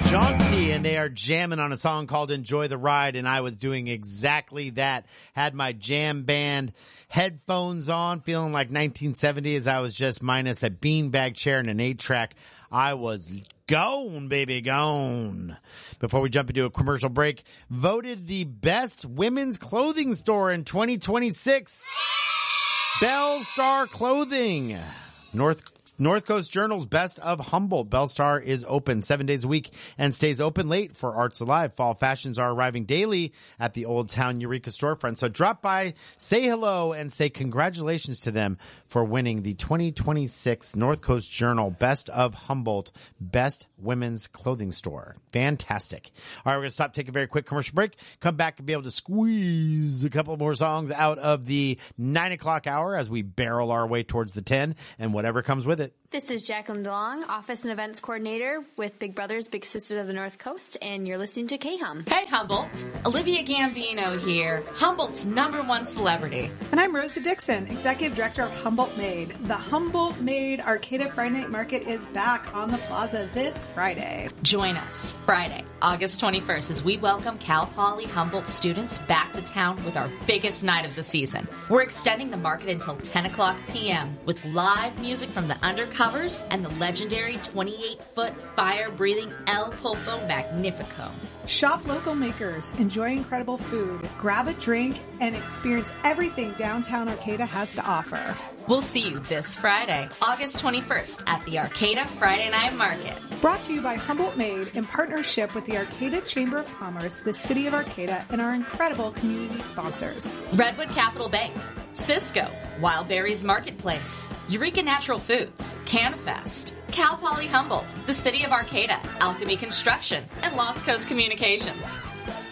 Jaunty, and they are jamming on a song called Enjoy the Ride, and I was doing exactly that. Had my jam band headphones on, feeling like 1970 as I was just minus a beanbag chair and an 8-track. I was gone, baby, gone. Before we jump into a commercial break, voted the best women's clothing store in 2026. Bell Star Clothing. North Coast Journal's Best of Humboldt. Bell Star is open 7 days a week and stays open late for Arts Alive. Fall fashions are arriving daily at the Old Town Eureka storefront. So drop by, say hello, and say congratulations to them for winning the 2026 North Coast Journal Best of Humboldt Best Women's Clothing Store. Fantastic. All right, we're going to stop, take a very quick commercial break, come back and be able to squeeze a couple more songs out of the 9 o'clock hour as we barrel our way towards the 10 and whatever comes with it. This is Jacqueline DeLong, Office and Events Coordinator with Big Brothers Big Sisters of the North Coast, and you're listening to K-Hum. Hey, Humboldt. Olivia Gambino here, Humboldt's #1 celebrity. And I'm Rosa Dixon, Executive Director of Humboldt Made. The Humboldt Made Arcata Friday Night Market is back on the plaza this Friday. Join us Friday, August 21st, as we welcome Cal Poly Humboldt students back to town with our biggest night of the season. We're extending the market until 10 o'clock p.m. with live music from the Undercovers and the legendary 28-foot fire-breathing El Polfo Magnifico. Shop local makers, enjoy incredible food, grab a drink, and experience everything downtown Arcata has to offer. We'll see you this Friday, August 21st at the Arcata Friday Night Market. Brought to you by Humboldt Made in partnership with the Arcata Chamber of Commerce, the City of Arcata, and our incredible community sponsors. Redwood Capital Bank, Cisco, Wild Berries Marketplace, Eureka Natural Foods, CanFest, Cal Poly Humboldt, the City of Arcata, Alchemy Construction, and Lost Coast Communications.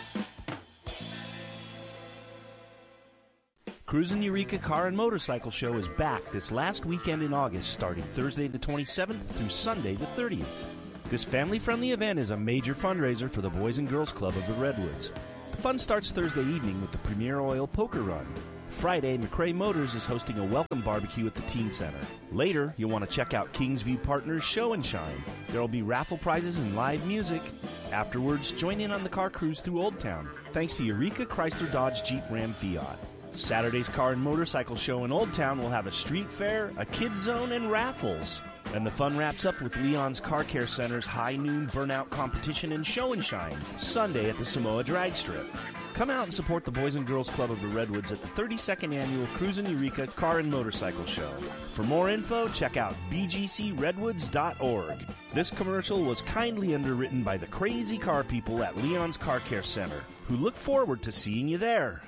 Cruisin' Eureka Car and Motorcycle Show is back this last weekend in August, starting Thursday the 27th through Sunday the 30th. This family-friendly event is a major fundraiser for the Boys and Girls Club of the Redwoods. The fun starts Thursday evening with the Premier Oil Poker Run. Friday, McRae Motors is hosting a welcome barbecue at the Teen Center. Later, you'll want to check out Kingsview Partners Show and Shine. There will be raffle prizes and live music. Afterwards, join in on the car cruise through Old Town, thanks to Eureka Chrysler Dodge Jeep Ram Fiat. Saturday's Car and Motorcycle Show in Old Town will have a street fair, a kids zone, and raffles. And the fun wraps up with Leon's Car Care Center's High Noon Burnout Competition and Show and Shine, Sunday at the Samoa Drag Strip. Come out and support the Boys and Girls Club of the Redwoods at the 32nd Annual Cruisin' Eureka Car and Motorcycle Show. For more info, check out bgcredwoods.org. This commercial was kindly underwritten by the crazy car people at Leon's Car Care Center, who look forward to seeing you there.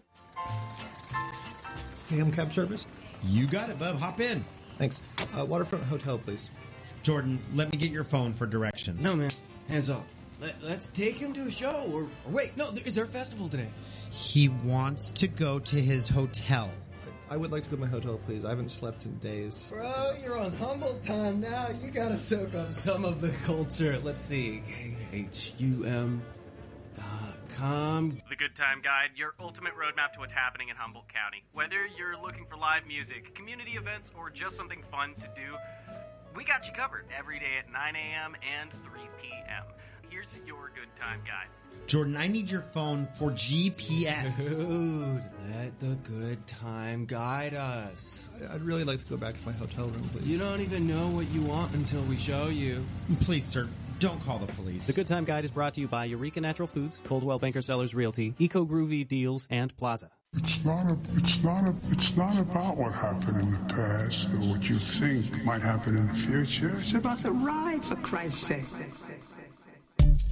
AM cab service? You got it, bub. Hop in. Thanks. Waterfront Hotel, please. Jordan, let me get your phone for directions. No, man. Hands off. Let's take him to a show. Or wait, no, is there a festival today? He wants to go to his hotel. I would like to go to my hotel, please. I haven't slept in days. Bro, you're on Humboldt time now. You gotta soak up some of the culture. Let's see. KHUM.com. The Good Time Guide, your ultimate roadmap to what's happening in Humboldt County. Whether you're looking for live music, community events, or just something fun to do, we got you covered every day at 9 a.m. and 3 p.m. Here's your Good Time Guide. Jordan, I need your phone for GPS. Dude, let the Good Time guide us. I'd really like to go back to my hotel room, please. You don't even know what you want until we show you. Please, sir, don't call the police. The Good Time Guide is brought to you by Eureka Natural Foods, Coldwell Banker Sellers Realty, Eco Groovy Deals, and Plaza. It's not about what happened in the past or what you think might happen in the future. It's about the ride, for Christ's sake.